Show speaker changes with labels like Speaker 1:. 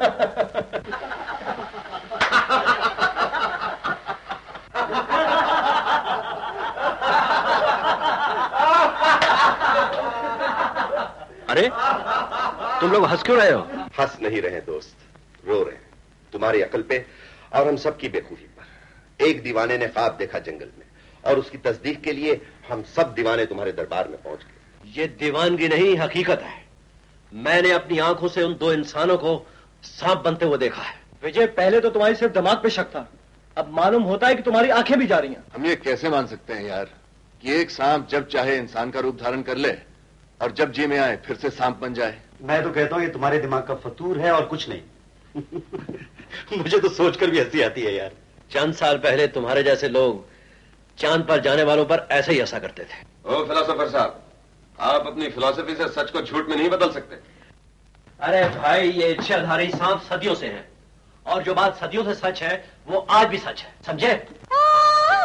Speaker 1: अरे तुम लोग हंस क्यों रहे हो?
Speaker 2: हंस नहीं रहे दोस्त, रो रहे हैं तुम्हारी अकल पे और हम सब की बेखूबी पर। एक दीवाने ने ख्वाब देखा जंगल में और उसकी तस्दीक के लिए हम सब दीवाने तुम्हारे दरबार में पहुंच गए।
Speaker 1: ये दीवानगी नहीं, हकीकत है। मैंने अपनी आंखों से उन दो इंसानों को सांप बनते हुए देखा है।
Speaker 3: विजय, पहले तो तुम्हारी सिर्फ दिमाग पे शक था, अब मालूम होता है कि तुम्हारी आंखें भी जा रही हैं।
Speaker 4: हम ये कैसे मान सकते हैं यार कि एक सांप जब चाहे इंसान का रूप धारण कर ले और जब जी में आए फिर से सांप बन जाए?
Speaker 5: मैं तो कहता हूं ये तुम्हारे दिमाग का फतूर है और कुछ नहीं। मुझे तो सोचकर भी हंसी आती है यार।
Speaker 1: चंद साल पहले तुम्हारे जैसे लोग चांद पर जाने वालों पर ऐसे ही हंसा करते थे।
Speaker 6: ओ फिलोसोफर साहब, आप अपनी फिलॉसफी से सच को झूठ में नहीं बदल सकते।
Speaker 1: अरे भाई, ये इच्छाधारी सांप सदियों से है और जो बात सदियों से सच है वो आज भी सच है, समझे?